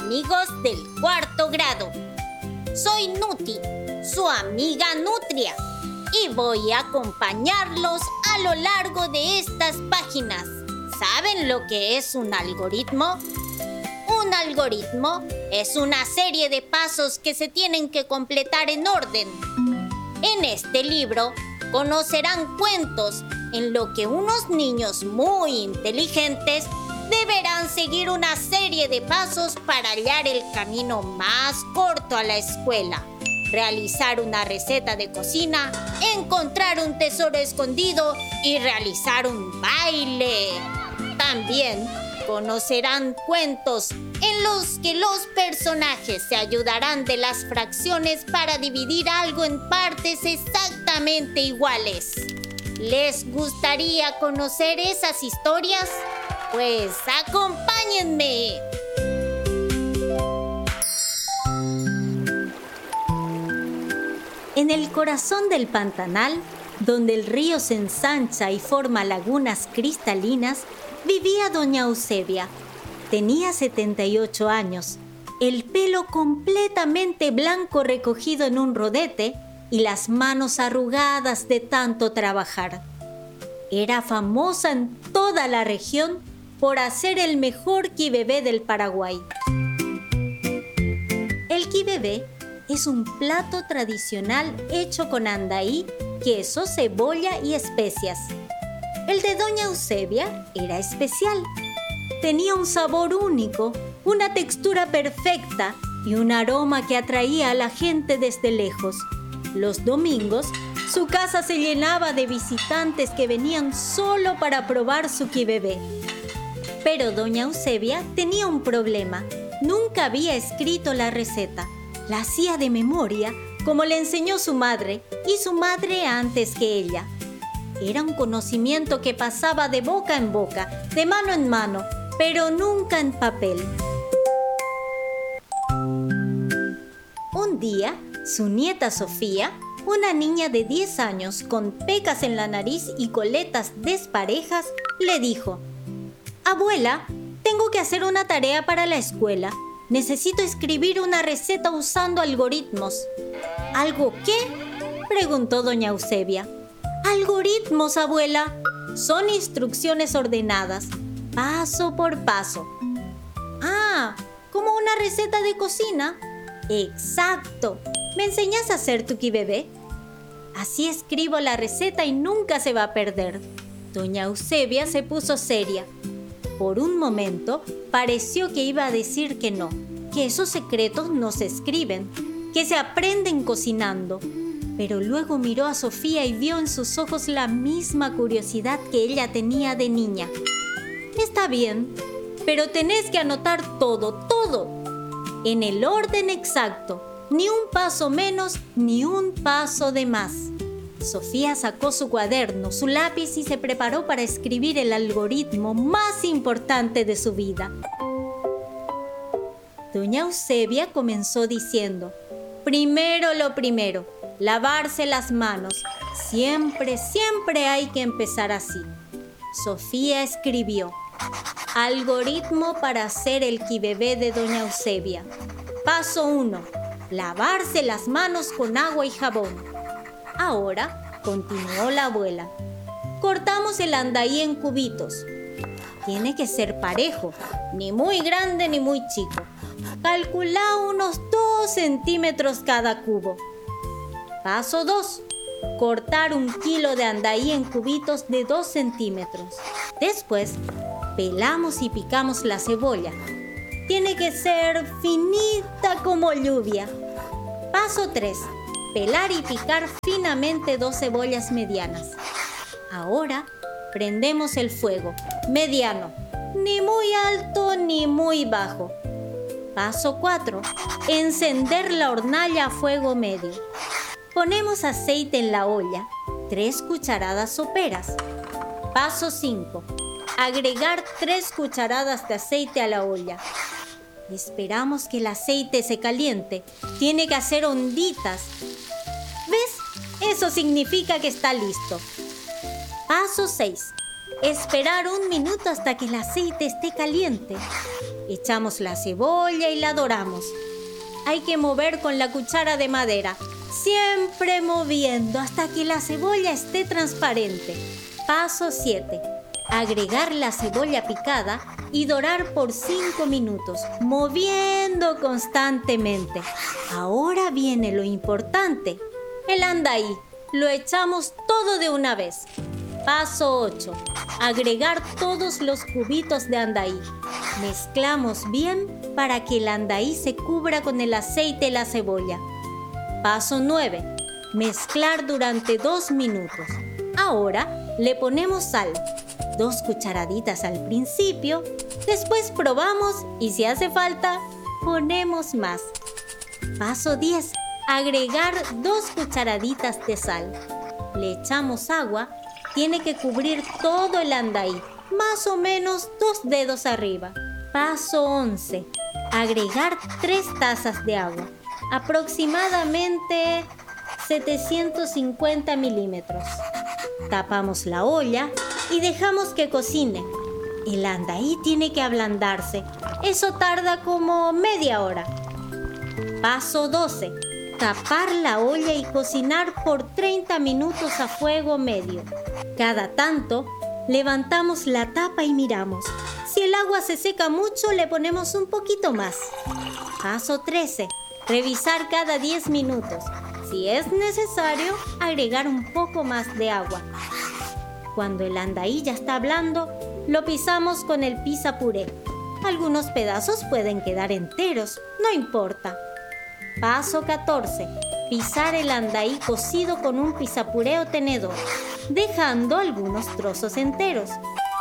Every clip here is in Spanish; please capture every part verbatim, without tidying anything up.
amigos del cuarto grado. Soy Nuti, su amiga Nutria, y voy a acompañarlos a lo largo de estas páginas. ¿Saben lo que es un algoritmo? Un algoritmo es una serie de pasos que se tienen que completar en orden. En este libro conocerán cuentos en lo que unos niños muy inteligentes deberán seguir una serie de pasos para hallar el camino más corto a la escuela, realizar una receta de cocina, encontrar un tesoro escondido y realizar un baile. También conocerán cuentos en los que los personajes se ayudarán de las fracciones para dividir algo en partes exactamente iguales. ¿Les gustaría conocer esas historias? Pues acompáñenme. En el corazón del Pantanal, donde el río se ensancha y forma lagunas cristalinas, vivía doña Eusebia. Tenía setenta y ocho años, el pelo completamente blanco recogido en un rodete y las manos arrugadas de tanto trabajar. Era famosa en toda la región por hacer el mejor quibebé del Paraguay. El quibebé es un plato tradicional hecho con andaí, queso, cebolla y especias. El de doña Eusebia era especial. Tenía un sabor único, una textura perfecta y un aroma que atraía a la gente desde lejos. Los domingos, su casa se llenaba de visitantes que venían solo para probar su quibebé. Pero doña Eusebia tenía un problema. Nunca había escrito la receta. La hacía de memoria, como le enseñó su madre, y su madre antes que ella. Era un conocimiento que pasaba de boca en boca, de mano en mano, pero nunca en papel. Un día, su nieta Sofía, una niña de diez años con pecas en la nariz y coletas desparejas, le dijo: «Abuela, tengo que hacer una tarea para la escuela. Necesito escribir una receta usando algoritmos». «¿Algo qué?», preguntó doña Eusebia. «Algoritmos, abuela. Son instrucciones ordenadas, paso por paso». «Ah, ¿como una receta de cocina?» «Exacto. ¿Me enseñas a hacer tu quibebé?». «Así escribo la receta y nunca se va a perder». Doña Eusebia se puso seria. Por un momento pareció que iba a decir que no, que esos secretos no se escriben, que se aprenden cocinando. Pero luego miró a Sofía y vio en sus ojos la misma curiosidad que ella tenía de niña. «Está bien, pero tenés que anotar todo, todo, en el orden exacto, ni un paso menos ni un paso de más». Sofía sacó su cuaderno, su lápiz y se preparó para escribir el algoritmo más importante de su vida. Doña Eusebia comenzó diciendo: «Primero lo primero, lavarse las manos. Siempre, siempre hay que empezar así». Sofía escribió: «Algoritmo para hacer el quibebé de doña Eusebia. Paso uno, lavarse las manos con agua y jabón». «Ahora», continuó la abuela, «cortamos el andaí en cubitos. Tiene que ser parejo, ni muy grande ni muy chico. Calcula unos dos centímetros cada cubo». Paso dos, cortar un kilo de andaí en cubitos de dos centímetros. Después, pelamos y picamos la cebolla. Tiene que ser finita como lluvia. Paso tres, pelar y picar finamente dos cebollas medianas. Ahora prendemos el fuego, mediano, ni muy alto ni muy bajo. Paso cuatro, encender la hornalla a fuego medio. Ponemos aceite en la olla, tres cucharadas soperas. Paso cinco, agregar tres cucharadas de aceite a la olla. Esperamos que el aceite se caliente. Tiene que hacer onditas. ¿Ves? Eso significa que está listo. Paso seis. Esperar un minuto hasta que el aceite esté caliente. Echamos la cebolla y la doramos. Hay que mover con la cuchara de madera, siempre moviendo hasta que la cebolla esté transparente. Paso siete. Agregar la cebolla picada y dorar por cinco minutos, moviendo constantemente. Ahora viene lo importante, el andaí. Lo echamos todo de una vez. Paso ocho. Agregar todos los cubitos de andaí. Mezclamos bien para que el andaí se cubra con el aceite y la cebolla. Paso nueve. Mezclar durante dos minutos. Ahora le ponemos sal. Dos cucharaditas al principio, después probamos y si hace falta, ponemos más. Paso diez. Agregar dos cucharaditas de sal. Le echamos agua, tiene que cubrir todo el andaí, más o menos dos dedos arriba. Paso once. Agregar tres tazas de agua, aproximadamente setecientos cincuenta milímetros. Tapamos la olla y dejamos que cocine. El andaí tiene que ablandarse. Eso tarda como media hora. Paso doce. Tapar la olla y cocinar por treinta minutos a fuego medio. Cada tanto, levantamos la tapa y miramos. Si el agua se seca mucho, le ponemos un poquito más. Paso trece. Revisar cada diez minutos. Si es necesario, agregar un poco más de agua. Cuando el andaí ya está blando, lo pisamos con el pisapuré. Algunos pedazos pueden quedar enteros, no importa. Paso catorce. Pisar el andaí cocido con un pisapuré o tenedor, dejando algunos trozos enteros.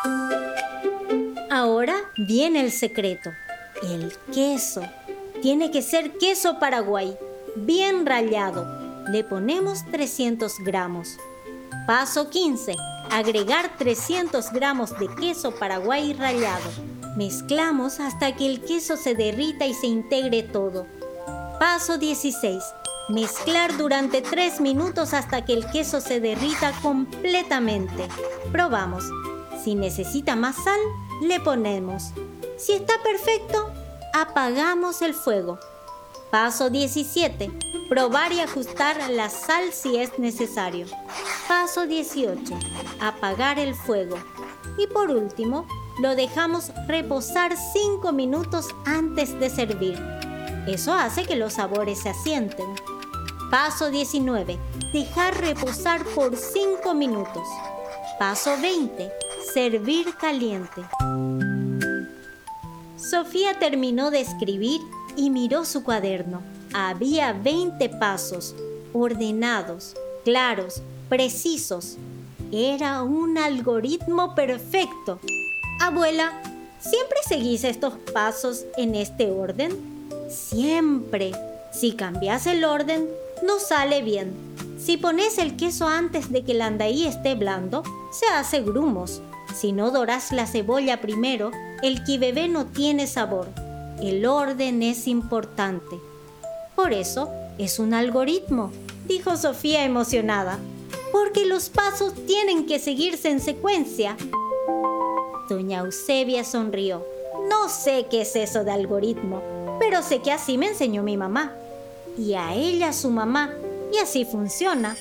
Ahora viene el secreto, el queso. Tiene que ser queso Paraguay, bien rallado. Le ponemos trescientos gramos. Paso quince. Agregar trescientos gramos de queso Paraguay rallado. Mezclamos hasta que el queso se derrita y se integre todo. Paso dieciséis. Mezclar durante tres minutos hasta que el queso se derrita completamente. Probamos. Si necesita más sal, le ponemos. Si está perfecto, apagamos el fuego. Paso diecisiete. Probar y ajustar la sal si es necesario. Paso dieciocho. Apagar el fuego. Y por último, lo dejamos reposar cinco minutos antes de servir. Eso hace que los sabores se asienten. Paso diecinueve. Dejar reposar por cinco minutos. Paso veinte. Servir caliente. Sofía terminó de escribir y miró su cuaderno. Había veinte pasos, ordenados, claros, precisos. Era un algoritmo perfecto. Abuela, ¿siempre seguís estos pasos en este orden? Siempre. Si cambias el orden, no sale bien. Si pones el queso antes de que el andaí esté blando, se hace grumos. Si no dorás la cebolla primero, el quibebé no tiene sabor. El orden es importante. Por eso es un algoritmo, dijo Sofía emocionada. Porque los pasos tienen que seguirse en secuencia. Doña Eusebia sonrió. No sé qué es eso de algoritmo, pero sé que así me enseñó mi mamá. Y a ella su mamá. Y así funciona.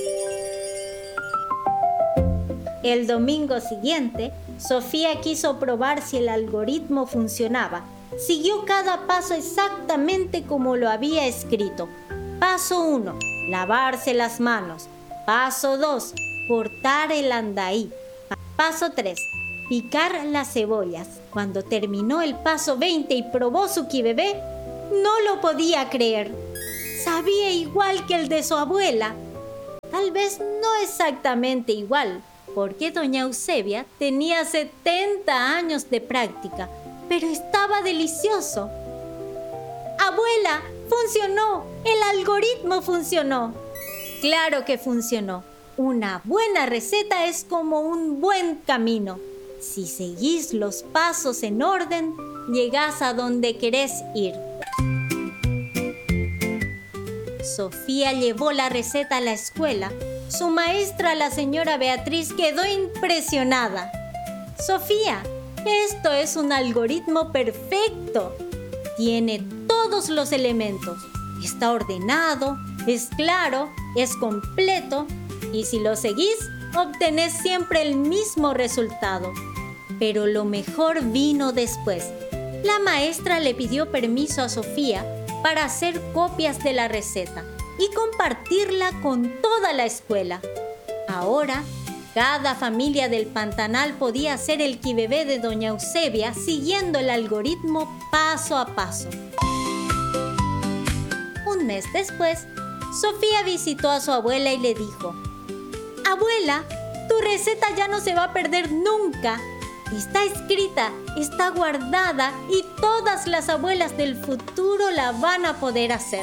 El domingo siguiente, Sofía quiso probar si el algoritmo funcionaba. Siguió cada paso exactamente como lo había escrito. Paso uno. Lavarse las manos. Paso dos. Cortar el andaí. Paso tres. Picar las cebollas. Cuando terminó el paso veinte y probó su quibebé, no lo podía creer. Sabía igual que el de su abuela. Tal vez no exactamente igual, porque doña Eusebia tenía setenta años de práctica, pero estaba delicioso. ¡Abuela! ¡Funcionó! ¡El algoritmo funcionó! Claro que funcionó. Una buena receta es como un buen camino. Si seguís los pasos en orden, llegás a donde querés ir. Sofía llevó la receta a la escuela. Su maestra, la señora Beatriz, quedó impresionada. Sofía, esto es un algoritmo perfecto. Tiene todos los elementos. Está ordenado, es claro, es completo y si lo seguís, obtenés siempre el mismo resultado. Pero lo mejor vino después. La maestra le pidió permiso a Sofía para hacer copias de la receta y compartirla con toda la escuela. Ahora, cada familia del Pantanal podía hacer el quibebé de doña Eusebia siguiendo el algoritmo paso a paso. Un mes después, Sofía visitó a su abuela y le dijo: «Abuela, tu receta ya no se va a perder nunca. Está escrita, está guardada y todas las abuelas del futuro la van a poder hacer».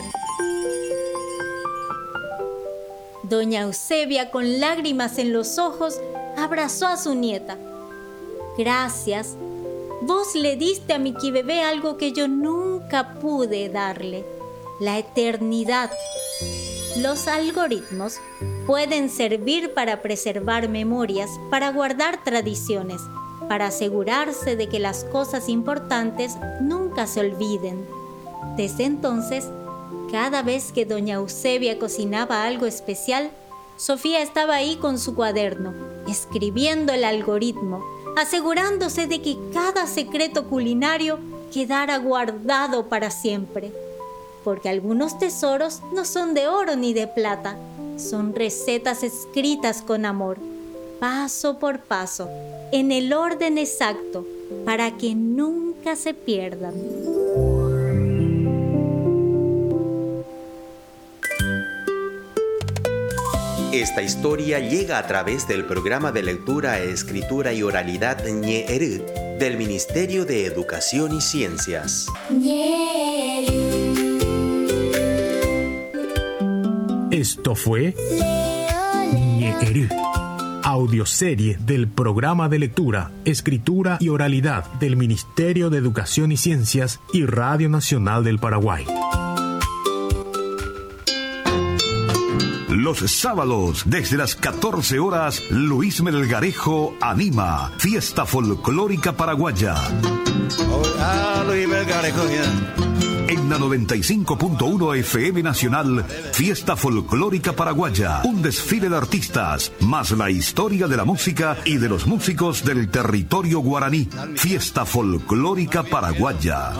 Doña Eusebia, con lágrimas en los ojos, abrazó a su nieta. «Gracias. Vos le diste a mi quibebé algo que yo nunca pude darle, la eternidad». Los algoritmos pueden servir para preservar memorias, para guardar tradiciones, para asegurarse de que las cosas importantes nunca se olviden. Desde entonces, cada vez que doña Eusebia cocinaba algo especial, Sofía estaba ahí con su cuaderno, escribiendo el algoritmo, asegurándose de que cada secreto culinario quedara guardado para siempre. Porque algunos tesoros no son de oro ni de plata, son recetas escritas con amor, paso por paso, en el orden exacto, para que nunca se pierdan. Esta historia llega a través del programa de lectura, escritura y oralidad Ñe'erü del Ministerio de Educación y Ciencias. Esto fue Ñe'erü, audioserie del programa de lectura, escritura y oralidad del Ministerio de Educación y Ciencias y Radio Nacional del Paraguay. Los sábados, desde las catorce horas, Luis Melgarejo anima Fiesta Folclórica Paraguaya. Hola, Luis Melgarejo, ya. En la noventa y cinco punto uno F M Nacional, Fiesta Folclórica Paraguaya. Un desfile de artistas, más la historia de la música y de los músicos del territorio guaraní. Fiesta Folclórica Paraguaya.